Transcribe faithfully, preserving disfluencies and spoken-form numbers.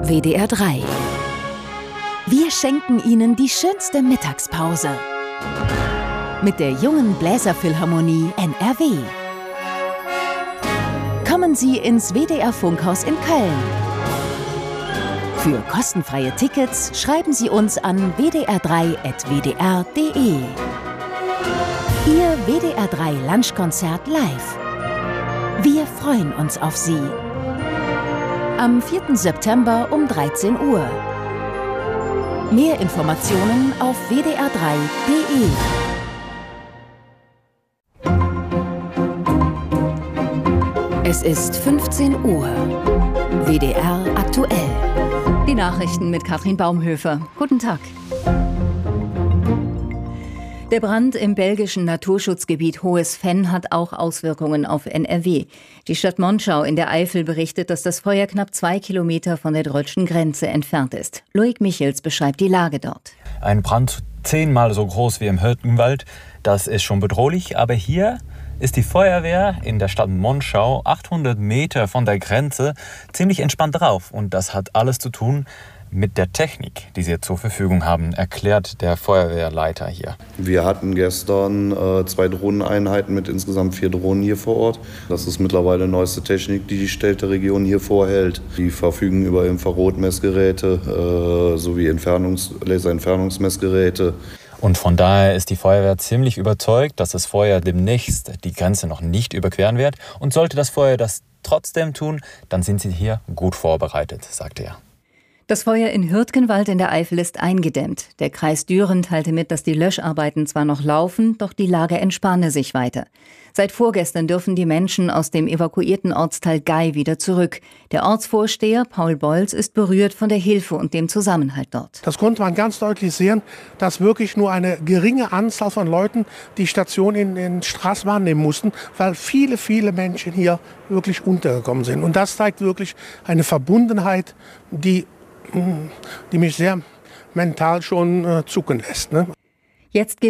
W D R drei. Wir schenken Ihnen die schönste Mittagspause. Mit der jungen Bläserphilharmonie N R W. Kommen Sie ins W D R-Funkhaus in Köln. Für kostenfreie Tickets schreiben Sie uns an w d r drei at w d r punkt d e. Ihr W D R drei Lunchkonzert live. Wir freuen uns auf Sie. Am vierten September um dreizehn Uhr. Mehr Informationen auf w d r drei punkt d e. Es ist fünfzehn Uhr. W D R aktuell. Die Nachrichten mit Katrin Baumhöfer. Guten Tag. Der Brand im belgischen Naturschutzgebiet Hohes Venn hat auch Auswirkungen auf N R W. Die Stadt Monschau in der Eifel berichtet, dass das Feuer knapp zwei Kilometer von der deutschen Grenze entfernt ist. Loic Michels beschreibt die Lage dort. Ein Brand zehnmal so groß wie im Hürtgenwald, das ist schon bedrohlich. Aber hier ist die Feuerwehr in der Stadt Monschau, achthundert Meter von der Grenze, ziemlich entspannt drauf. Und das hat alles zu tun mit der Technik, die sie zur Verfügung haben, erklärt der Feuerwehrleiter hier. Wir hatten gestern äh, zwei Drohneneinheiten mit insgesamt vier Drohnen hier vor Ort. Das ist mittlerweile neueste Technik, die die Städteregion hier vorhält. Die verfügen über Infrarotmessgeräte äh, sowie Entfernungs-, Laserentfernungsmessgeräte. Und von daher ist die Feuerwehr ziemlich überzeugt, dass das Feuer demnächst die Grenze noch nicht überqueren wird. Und sollte das Feuer das trotzdem tun, dann sind sie hier gut vorbereitet, sagte er. Das Feuer in Hürtgenwald in der Eifel ist eingedämmt. Der Kreis Düren teilte mit, dass die Löscharbeiten zwar noch laufen, doch die Lage entspanne sich weiter. Seit vorgestern dürfen die Menschen aus dem evakuierten Ortsteil Gei wieder zurück. Der Ortsvorsteher Paul Bolz ist berührt von der Hilfe und dem Zusammenhalt dort. Das konnte man ganz deutlich sehen, dass wirklich nur eine geringe Anzahl von Leuten die Station in den Straßen wahrnehmen mussten, weil viele, viele Menschen hier wirklich untergekommen sind. Und das zeigt wirklich eine Verbundenheit, die die mich sehr mental schon äh, zucken lässt. Ne? Jetzt geht